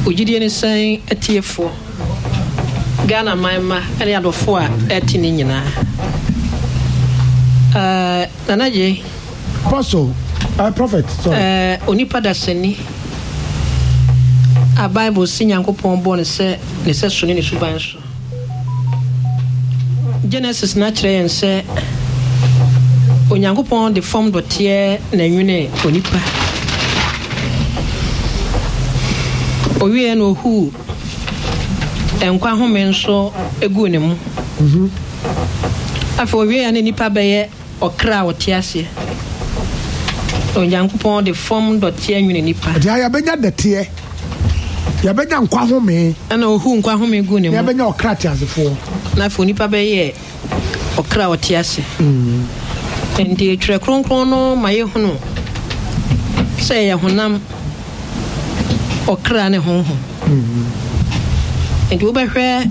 Ujidi ni saying etiefo. Ghana maima ani adofo a eti ni nyina. Nanaje Apostle, prophet, sorry. Onipa da seni. A Bible si Nyankopon bo ne se so ne suban so. Genesis na kire yen se Onyankopon de form dotie na nwene onipa. Owie no hu enkwa home nso egu ne mu. Afọ owie na nipa beye okra otiase. Onyankopon de form dotie nwene nipa. Dia ya benya detie. Ya benya nkwa home. Ana ohu nkwa home egu ne mu. Ya benya okra tiasefo. Na afọ nipa beye okra otiase. Ndi tire kronkron no maye hunu. Say ya honam okra ne honhom. And we behwe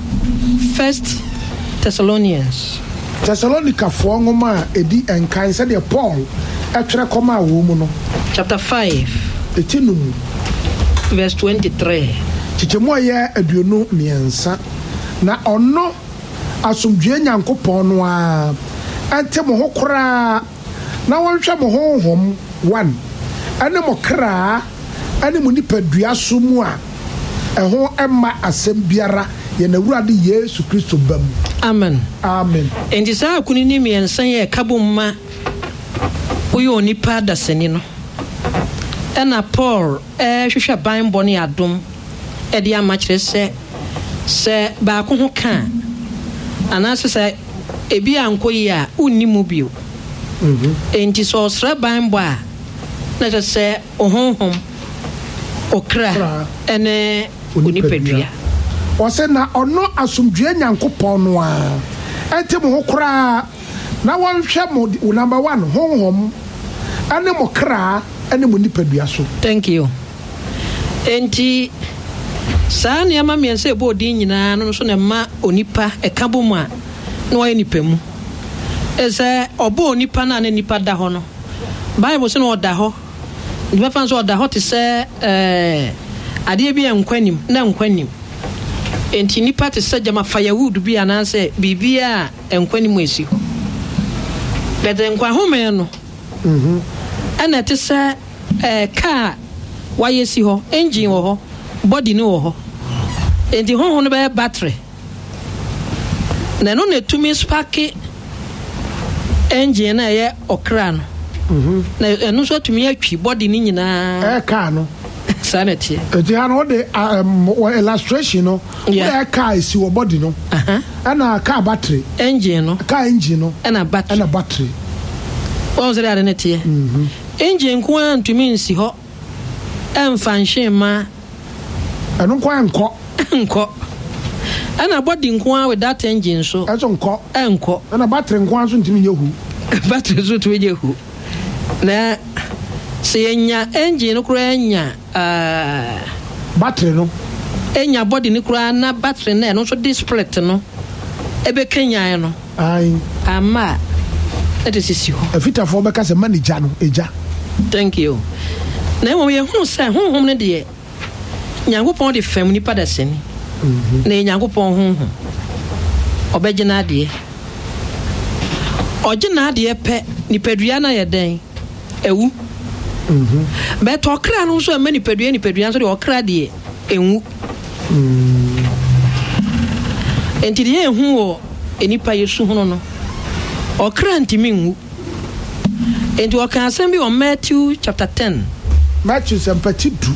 1 Thessalonians. Thessalonica fo ngoma edi enkan se de Paul atwere koma wo mu no. Chapter 5. Etinum. Verse 23. Chichemo ye aduonu miensa na ono asomdwe Nyankopon no a ante mo hokora na wonhwe mo honhom 1 ane mo kra ane mo nipadua so mu a eho emma asem biara ye na Awurade Yesu Kristo bam. Amen. Amen. Endi sa kunini miensa ye kabomma uyo onipa da seni no. Ena Paul hwehwe ban bone adom e de amachire se ba ko ho kan anase se ebi ankoyi a unnimu bio. Enti so sra ban bo a na se ohonhom okra ene unipadua. Ose na ono asomdwe Nyankopon no a ente mo hokora na wonhwe mo number 1 honhom ane mo kra ane mo nipadua so. Thank you. Enti saa ne ama miense ebo di nyina no so na ma onipa ekabomu a no wa nipa mu ese obo onipa na ne nipa da ho no Bible se no oda ho nipa fan so oda ho te se ade bi enkwanim na nkwanim enti nipa te se jama firewood bi ananse bibia enkwanim esi ho bede nkwa home no ana te se car wayesi ho engine wo ho body no wo ho enti ho no be battery na no netumi spark engine na ye okra no na enu so tumi atwi body ni nyina car no sanity eti ha no de illustration no car isi wo body no ana car battery engine no ana battery o zere ade netie engine ko antumi nsi ho emfanshe ma enu kwa nko ana body nko with that engine so enko ana battery nko so ntimi nyehu battery so to nyehu na se enya engine no kura enya battery no enya body ni kura na battery na no so display no ebe kenya no ai ama that is issue afita for be ka se manager no eja. Thank you. Na mo ye hunu se honhom ne de Nyankopon de fam nipa da seni na Nyankopon honhom obegina de ogina de pe nipadua na ye den ewu but okra no so many nipadua so de okra de enwu enti de ehu wo enipa Yesu hono no okra ntimi nwu enti o kan asem bi on Matthew chapter 10 Matthew sempatidu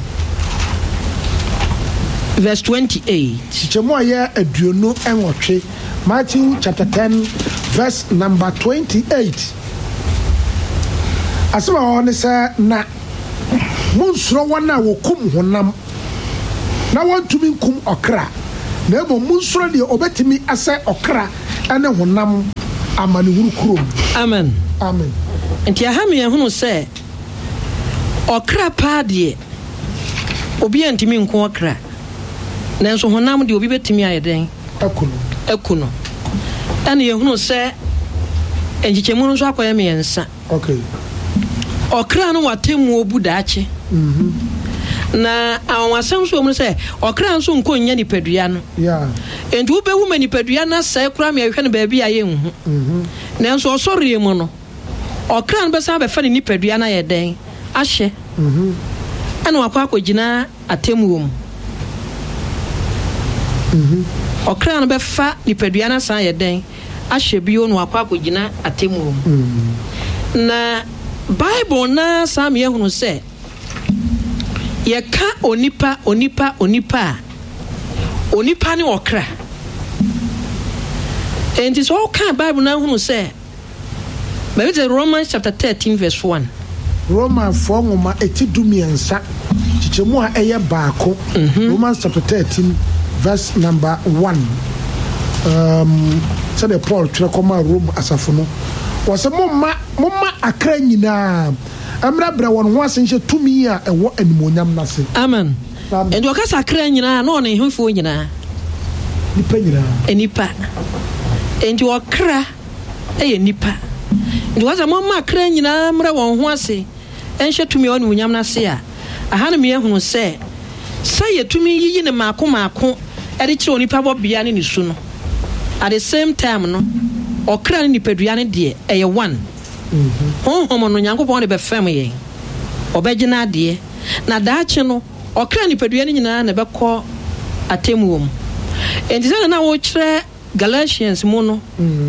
verse 28 Chichemo ye aduonu enwotwe Matthew chapter 10 verse number 28 asema woni se na munsuro wana wokum honam na wontumi nkum okra na ebo munsuro de obetimi ase okra ene honam amane huru kurom. Amen. Amen. Enti ahame ehunu se okra pa de obi antimi nko okra nanso honam de obi betimi ayeden akuno ana ehunu se enjichemu nso akoye miensa. Okay. Okra no watemu obu daache na awasam so mu say okra nso nko nya nipadua no enti wo be wu ma nipadua na sai kura me ahwe no ba bia ye hu na nso osori mu no okra no be sa be fa ni nipadua na ye den ahye ana wakwa akogina atemu mu okra no be fa nipadua na san ye den ahye bio no wakwa akogina atemu mu na Bible na sam ye hunu se ye ka onipa ni okra and it's all kind Bible na hunu se maybe the Romans chapter 13 verse 1 Romans 4 ngoma etidumiensa chichemu a eye baako Romans chapter 13 verse number 1 said the Paul trekoma Rome asafo no wase momma akra nyina amra bra won ho asenhye tumi a ewo animonyam nase amen endo kasa akra nyina na ono ehufo nyina nipa nyina enipa endo okra eye nipa endo wase momma akra nyina amra won ho ase enhye tumi ono nyam nase a aha ne me ehunu se ye tumi yiyi ne maako ede kire onipa bobia ne nisu no at the same time no okra ni nipadua ne de eye one honhom no nyankopon de be fam yen obegina de na daache no okra nipadua ne nyina na bekọ atemuom enti se na wo kire Galatians mu no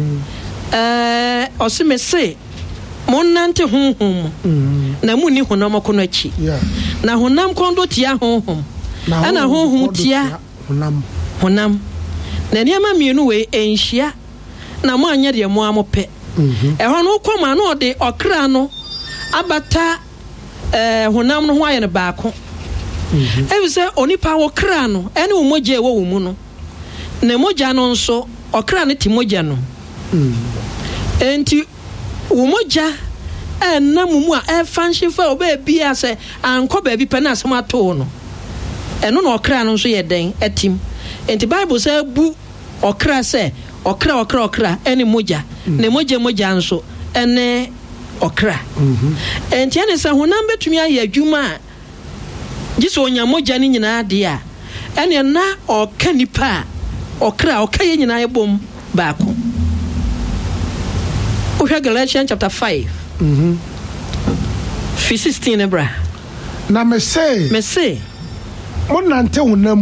osimese monnante honhom na mu ni honam kono achi na honam kondo tia honhom ana honhom tia honam na niama mienu we enhia na mo anya de mo amope ho no kwoma na ode okra no abata honam no ho aye ne baako ebi se onipa okra no ene wo moje wo mu no na moja no nso okra ne ti moja no enti wo moja na mumu a fanshi fa oba bia se anko ba bi pe na asem ato no eno no okra no nso ye den etim enti Bible say bu okra se okra ene moja ne moja nso ene okra enti ene se honam betumi aye adwuma giso onya moja ni nyina de a ene na oka nipa okra ye nyina ye bom baako Galatians chapter 5 16 ebra na me say monante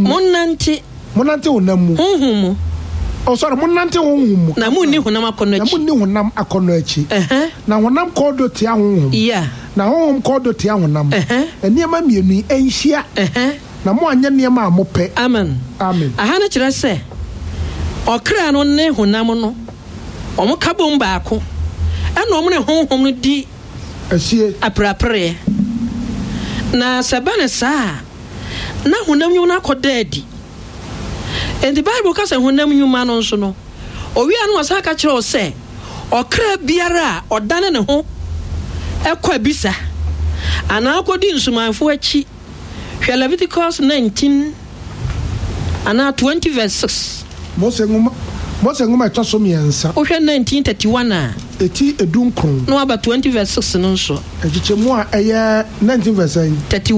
honam honhom oh sorry monante honhom na munni honam akono achi na honam kodo tia honhom na honhom kodo tia honam eniema mienu enhia na mo anya niema amope amen aha na kire se okra no ne honam no omo kabom baako ana omo ne honhom no di asie aprapre na sabane sa na honam nyu na kodadi and the Bible ka say honam nyu ma no nso no owi anu asa ka kire o se okra biara odane ne ho ekwa bisa ana akodi nsumanfo achi hwe Leviticus 19 ana 20 verse 6 Mose ngoma etoso miensa o hwe 1931 a eti edunkron no aba 20 verse 6 no nso egichemu a eye 19 verse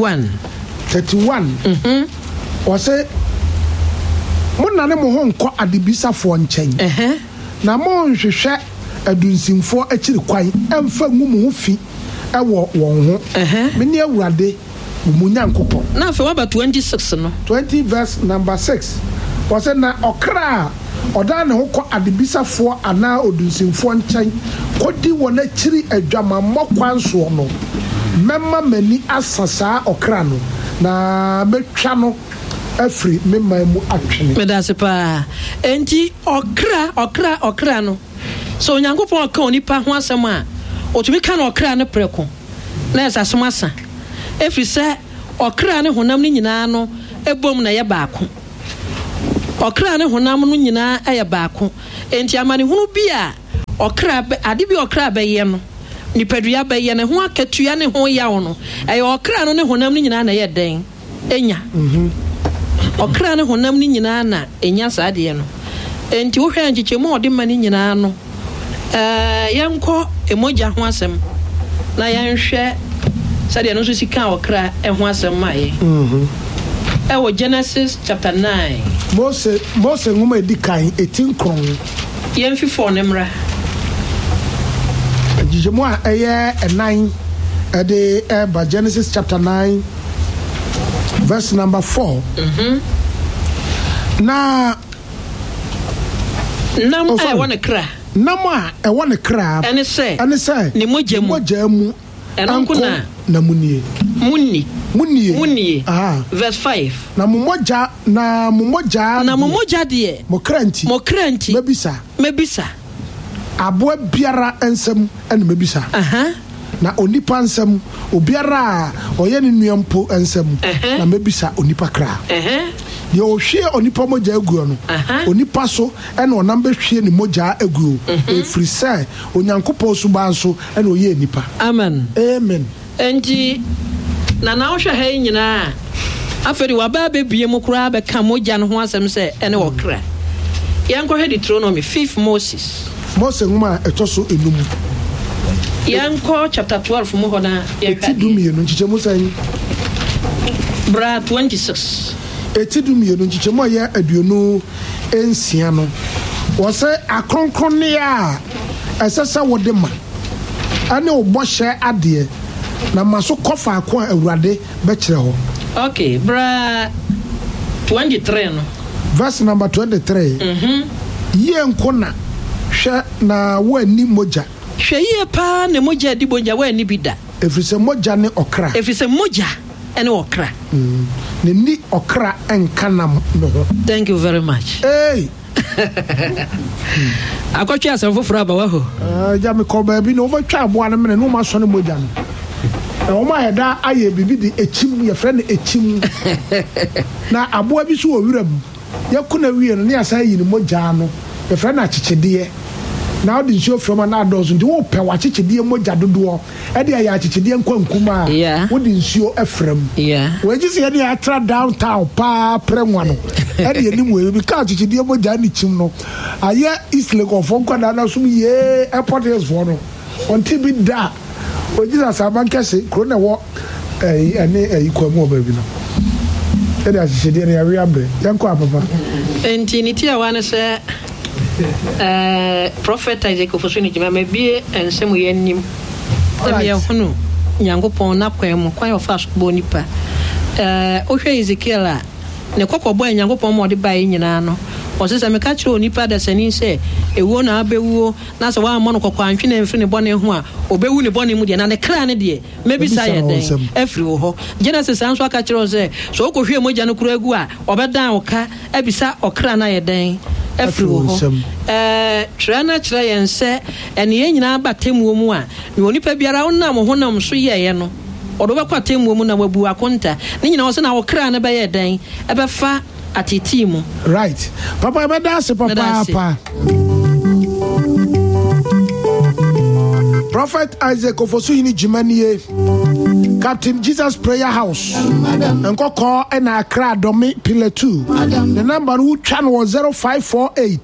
31 o se monna ne mo ho nko adibisafo nchen na mo nhwehwe adunsimfo akiri kwan emfa ngumu ho fi ewo won ho meni awurade munyankopon na fe aba 26 no 20 verse number 6 o se na okra oda ne ho ko adibisafo ana odunsimfo nchen kodi wona akiri adwama mokwanso no memma mani asasa okra no na betwa no afri memma mu atwene medasepa enti okra no so nyankopon ka onipa ho asem a otumi ka na okra ne preko na esasem asa efri se okra ne honam ne nyina no ebom na ye baako okra ne honam no nyina eye baako enti amane hunu bia okra ade bi okra be ye no nipadua be ye ne ho akatua ne ho yawo no eye okra no ne honam ne nyina na ye den enya okra ne honam ne nyina na enya saade no enti wo hwe anchichemu ode mane nyina no yenko emoja ho asem na yenhwe said no so sika okra e ho asem maye ewo Genesis chapter 9 Mose ngoma edikan 18 kron yemfi for nemra jijemo a eye 9 de by Genesis chapter 9 verse number 4 na nam I wanna cry nama e wona kra ene se ne mogya mu enko na munie aha verse 5 na mogya de mo kranti mebisa aboa biara ensem ene mebisa aha na onipa nsem obiara oye ne nuampo ensem na mebisa onipa kra ye ohwe onipa mogya aguo no onipa so ene onam behwe ne mogya aguo efri se onyankopɔ suba nso ene oye enipa amen enti na wohwe ha nyina aferi waba bebie mu kura be ka mogya no ho asem se ene wokra yankɔ he Deuteronomy 5 Mose ngoma etoso enum yankɔ chapter 12 mu hona etidumi no nchichemu san bra 26 etidumi no nchichemu ya aduonu ensia no wo se akronkronne a esesa wode ma ane obɔhye ade na maso kofa akon awurade be kire ho okay bra 23 no verse number 23 ye nkona hwe na wani mogya hwe ye pa ne mogya di bonja wani bida efise mogya ne okra efise mogya ene okra ne ni okra enkanam no. Thank you very much. Hey akɔtwe asɛm foforɔ aba wa ho ja me kɔ baabi na wobɛtwa aboa no mene no ma sɔ ne mogya no na woma yɛda ayɛ bibi de ekyim yɛfrɛ no ekyim na aboa bi so wɔ wiram yɛkuna wie no ne asa yi ne mogya no yɛfrɛ no akyekyedeɛ na wode nsuo frɛma na adɔso nti wopɛ wakyekyedeɛ mogya dodoɔ ɛde ayɛ akyekyedeɛ nkwankum a wode nsuo frɛm wɔagye sɛ yɛde atra downtown paa prɛ nwa no ɛde yɛnim wɔ bi ka akyekyedeɛ mogya ne kyim no ayɛ East Lake ɔfɔ nkwadaa na som yee airport hills-foɔ no ɔnte bi da wɔagye sɛ asaban kɛse kuro na ɛwɔ ɛne kwamu wɔ baabi no ɛde akyekyedeɛ no yɛwe abrɛ yɛnkɔ apapa enti ne ti a wa ne sɛ prophet Isaac ofosoni jima mebie ensem ye nim na me hunu nyankopon na kwan mu kwan ofa so bo nipa ohwe Ezekiel a ne kokobọ nyankopon mo de bae nyina no osese me ka kire onipa da sani se ewo na abewuo na se wa mo no kokọ antwe na mfiri ne bone ho a obewu ne bone mu de na ne kra ne de mebi sa ye den afiri wo ho Genesis anso aka kire se so okohwe mogya no kura agu a obedan oka ebisa okra na ye den afiri wo ho trana kire yen se ene ye nyina batemuo mu a ne onipa biara wonam honam so ye no odo be kwatemuo mu na wabu akonta ne nyina wo se na wo kra ne be ye den ebefa atitimu right papa ebedase papa Prophet Isaac Ofosuhini Jimanie Captain Jesus Prayer House Nkoko ena Accra Domi Pillar 2 the number who channel was 0548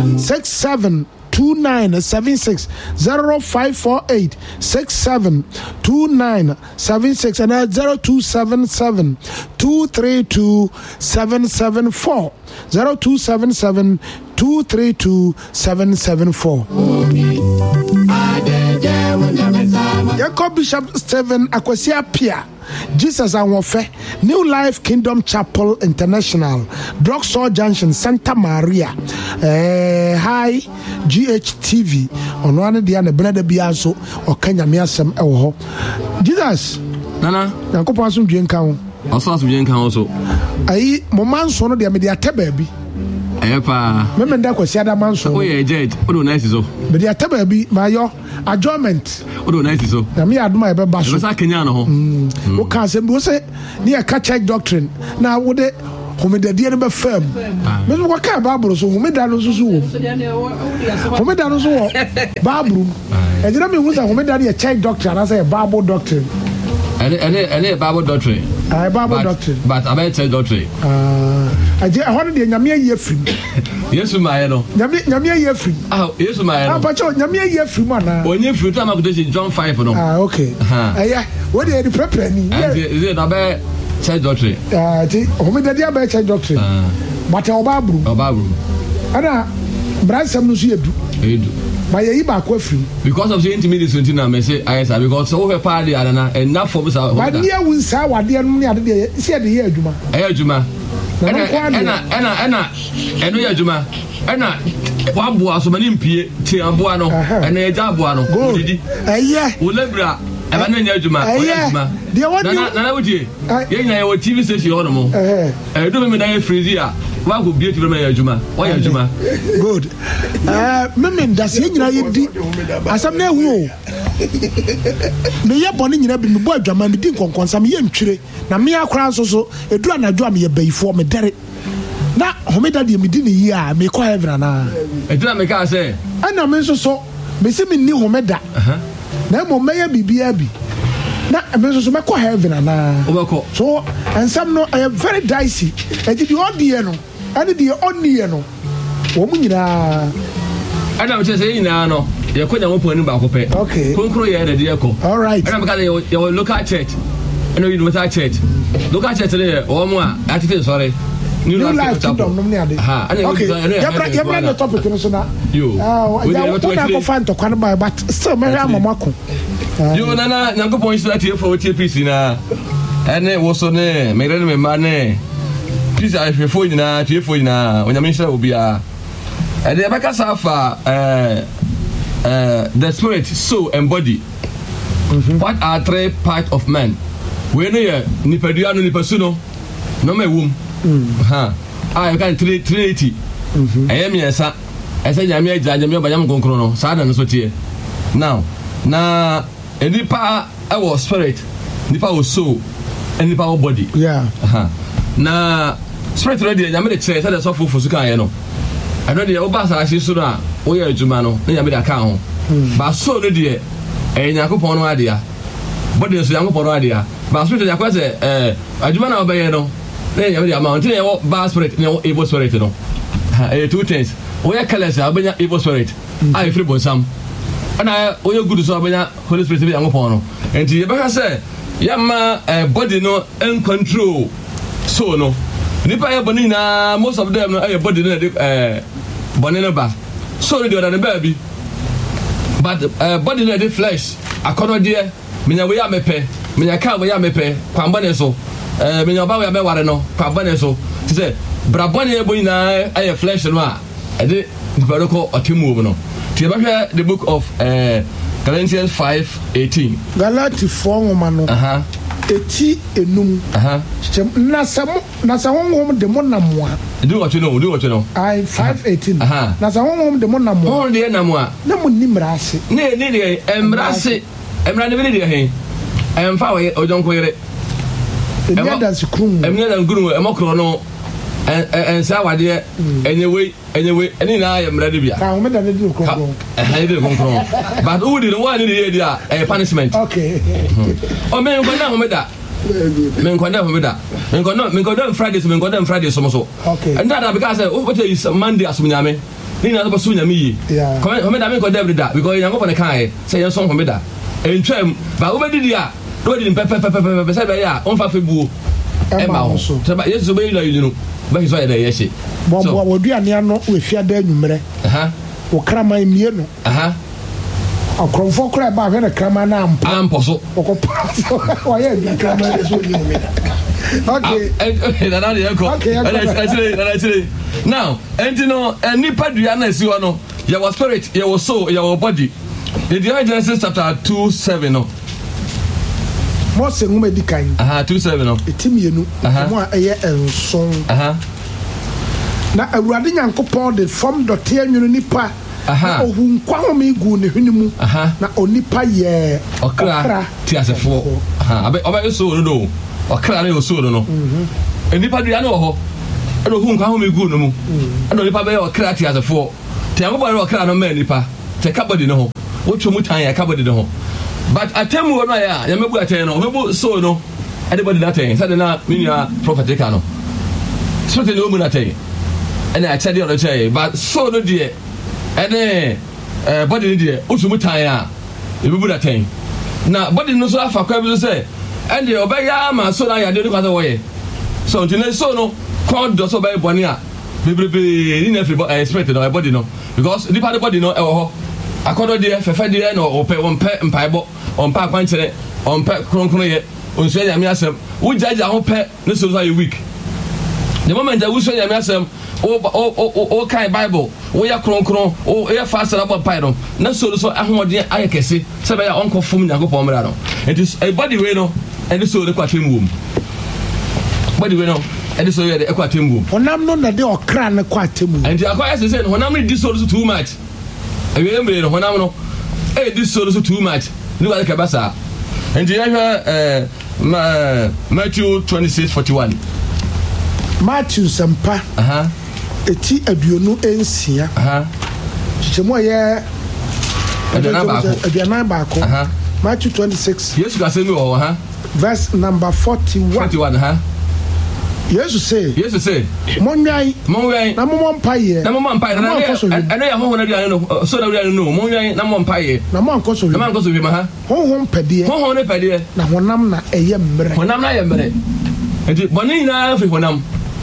672976 0548 672976 and 0277 232 774 0277 232 774 Jacob Bishop Stephen Akwasia Pia Jesus Anwofe New Life Kingdom Chapel International Drugstore Junction Santa Maria Hi GHTV ono ane dia ne brother bia so okanya me asem ewo ho Jesus nana Yankopon asomdwe nka ho asomdwe nka ho so ayi mo manso no dia me dia te baabi epa me nda Akwasia da manso o ye jet o do nice so me dia te baabi ma yo adjournment o do nice so na me aduma e be ba so be sa Kenya no ho o kan se bi o se ne e ka church doctrine na wo de homedadie no be fam me so ka Bible so homeda no so wo homeda no so wo Bible e jira me hu sa homeda ne church doctrine na say Bible doctrine ene Bible doctrine Bible doctrine but about church doctrine aje ehon de nyame ayi afrim Yesu maaye no nyame ayi afrim Yesu maaye no pa cho nyame ayi afrim ana onye fruit am akuto John 5 no okay What are the preparing? Is it about church doctrine? Homeda dia ba church doctrine. But Obabu. Ana Bransam no so edu. But ye ba ko afiri. Because of the intimidation na me say I say because so we party na enough for us. But near win sa wade no ne ade dey see dey adwuma. Adwuma. Ena eno ye adwuma. Ena waboa so mani mpie tie aboa no. Ena eja aboa no. Didi. Wo lebra eba na nya adwuma. Na wodi. Ye nya ye TV station ho no mo. Do me na ye freezy a wa go bie ti me ya adwuma. Wa ya adwuma. Good. Memen das ye nyina ye di. Asam na ehu o. Me ye bone nyina bi me bo adwuma me di nkonkonsa me ye ntwire. Na me akora so edu anadwo am ye bayifo me dere. Na homeda de me di ne yi a me ko heaven na. Edu na me ka say. Ana me so me se me ni homeda. Na mo me ya bibia bi. Na me so me ko heaven na. So and some no very dicey. E di odie no. Ani di onnie no. Wo mu nyina. Ana me say nyina no. Ye ko nyamo pon ni ba ko pe. Okay. Konkro ye na de ye ko. All right. Ana me ka your local church. Ana university church. Local church there o mu a atite sorry. New life kingdom no me ade. Okay. You bring the topic no so na. Yo. We go find to kwan by but still me amamako. Yo na Nyankopon straight here for TPC na. Ene wo so ne me re me ma ne. Please I fefo nyina, tiefo nyina. Onyame nhira obi a. Ede abaka safa the spirit, soul and body. What are three parts of man? We know nipadua no nipasuno. No me wom. You can trinity. I am yesa. I said nyame agya nyame ba nyam konkro no. Saa na no so tie. Now, na nipa our spirit, nipa our soul, and nipa our body. Yeah. Na spirit ready nyame de kire say the so fufu su kan ye no. I know the oba sa shi so na o ye adwuma no na nyame de aka ho. Ba soul no de Nyankopon no ade a. Body so Nyankopon no ade a. Ba spirit de akwa say adwuma na obaye no. Na nyame de ama until you ba spirit na evil spirit no. Two things. O ye kala say abanya evil spirit. I free bonsam. Ana o ye good so abanya Holy Spirit be Nyankopon no. Enti ye ba say yama body no in control so no nipa ya boni na most of them no body no body no ba so the other baby but body no the flesh akono de menya we ya mepe menya ka we ya mepe kwamba ne so menya ba we ya meware no kwamba ne so ti say brabone ya boni na flesh no a de nipa ko otemu no ti ba hwe the book of Galatians 5:18. Galatians 4:1. Eti enum. Na sa de monamwa. Do what you know. I 5:18. Na sa de monamwa. Oh de namwa. Na mo nimrase. Ne de emrase. Emra ne de he. Emfa we ojonko yere. Emia dan sikrum. Emia dan guru emokro no. Ensa wade anyway any na emra de bia. Ka o me da de konkron. De konkron. But who did one dey there a punishment. Okay. O me nko na me da. Me nko na Fridays so. Okay. And that because what is Monday asumnyame. Ni na so nyame yi. Yeah. Come me da me nko da every day because yango pon kan say yen so me da. Entwam ba wo be di dia. Do di pepe say be ya on fa febu. Emma ho. So ba yesu be you know. Ba hiso ya da yeshi. Bo woduane ano we fia da anwumre. Wo krama emie no. Akromfo kra ba hwe na krama na ampo so. Okopa. Wa ye bi krama so ni me. Okay. Actually. Now, and you know, nipa duana si ho no. Your spirit, your soul, your body. In the Genesis chapter 2:7 no. Mose ngome di kan. 2:7 no. Etimienu. Mo eye enson. Na Awurade Nyankopon de form dote anwunu nipa. Na ohun kwa ho me gu ne hwene mu. Na onipa ye okra ti asefo. Oba so no do. Okra na so no. Enipa dua na ho. E no ohun kwa ho me gu no mu. E no nipa be okra ti asefo. Ti Nyankopon re okra no ma nipa. Te kabodi no ho. Wotwo mu tan ya kabodi no ho. But atemu no ya mebu aten no mebu so no anybody that thing said na minia prophetic no so te no mu na ten and I tell you on the say but so no die ene body no die otu mu tan ya mebu that thing na body no so afa kwa bi so say and the obeya ma so na ya de no kwata wo ye so ntine so no kon do so be boni a bebrebe ni na free expect no body no because the body no e wo ho akodo de fefe de no ope mpaibo ompa kwankyere ompa kronkron ye onso ya mi asem wo jaja ho pe no so so week the moment that wo so ya mi asem o kai bible wo ya kronkron o ya fast na pai no na so ahomode ayekese se be ya onko fom nyakopon mra no it is a body way no and so the kwatem wom body way no and so the kwatem wom honam no na de okra na kwatem wom and akwai say honam no this so too much ewe emre no honam no this so too much ni wa ka basa and you hear Matthew 26:41 Matthew sampa eti aduonu ensia chichemo ye aduana baako Matthew 26 Yesu ka say me wo verse number 41 Yesu say monwai na mompaye na ya ho na duane no so na duane no monwai na mompaye na monkoso bi ma honhom pede na honam na eye mmere enti boni na fi honam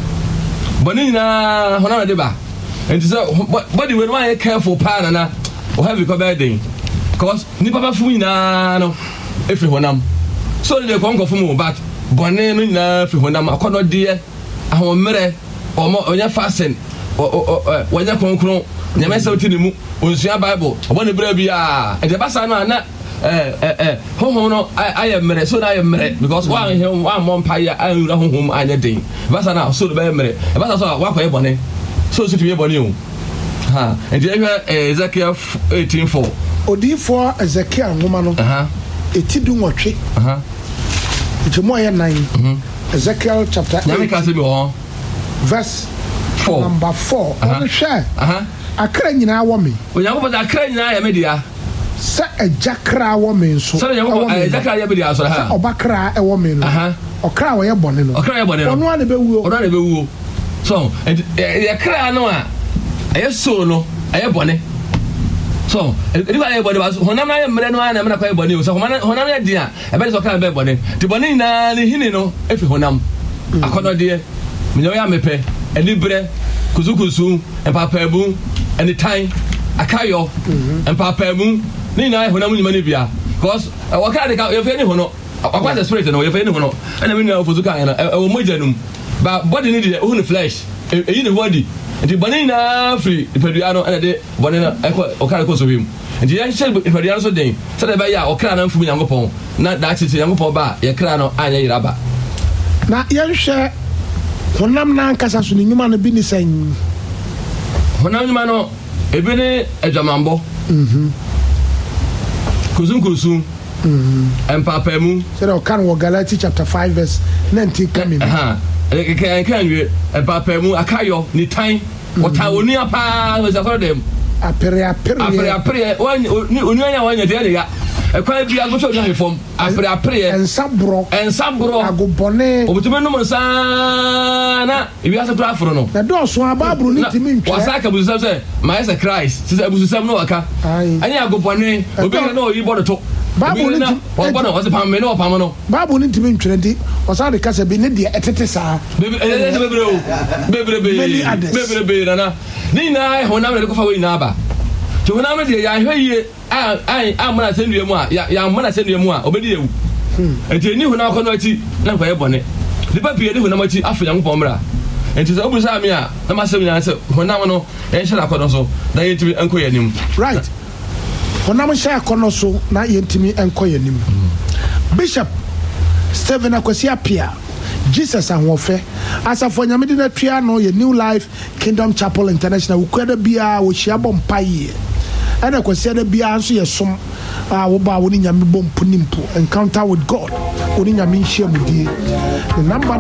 de ba enti so body we no careful pa na o have ko bad thing cause ni papa fu na no efi honam so le ko nko fu mu but boni no na fi honam akono de ahomere onya fasten wonya konkron nyame sauti ni mu onsua bible obone bra bia enti basa no na honhom no I am mere so na I am mere because one monpire ayura honhom anya den basa na so be mere basa so wa kwa bone so to be bone o ha enti Ezekiel 18:4 odifo Ezekiel ngoma no eti du nwotwe ejemo ya 9 Ezekiel chapter 8 nyame ka se bi ho verse 4 number 4 on share akra nyina wo me onyankopɔ da akra nyina ya me dia sa ejakra wo me nso sa ejakra ya be dia so ha obakra e wo me no okra wo ye bone no ono ane be wuo so e kra no a e so no e bone so e ba e bone ba honam na ye mre no ana na kwa e bone so honam ya dia e be so kra be bone ti bone na ni hini no e fi honam akono de menyo ya mepe enibre kuzukuzu epapabu anytime akayo epapabu ni na honam nyima ni bia because waka de ka ye fe ni hono akwa the spirit no ye fe ni hono ana me na ofuzu kan na e mo janum ba body ni de ohun flesh e ni body nti bone na free ipadua no ana de bone na okara ko so him nti ya shel ipadua no so den se de ba ya okara na mfu nyankopon na da tete nyankopon ba ye kra no anya yiraba na ye hwe honam na nkasa so ni nyuma no bi ni san honam nyuma no ebi ni adwamambo kuzunkurusu empapemu se de kan wo Galatians chapter 5 verse 19 coming kan we empapemu akayo ni tan wota oni apa we za dem apere oni anya wanya de ya ekwa bia go so na reform apre ensabro agobone obutube no monsana ibi asa pra afro no na do so ababro ni timi ntwe wasaka buzu say my is Christ sister buzu sam no waka anya agobone obi na o yibo to babu ni obona wase pam me no pam no babu ni timi ntwe ndi wasade kasa bi ne de etete saa bebre na ni na honam le ko fa we na ba to honam de ya hweye amana sendue mu a ya amana sendue mu a obedi ewu enti ni honam ko no ati na kwa ye bone de papie ni honam ati afa nyankopon mra enti so obu sa me a na masem nya se honam no ye hira ko no so na ye timi enko ye nim right honam hira ko no so na ye timi enko ye nim Bishop Stephen Akwasi Apia Jesus ahwofe asafo nyamede na tua no ye New Life Kingdom Chapel International ukwada bia wo hia bom paye ana kwasi da bia nso ye som wo ba wo ni nyame bom punimpo encounter with God wo ni nyame hia mudie the number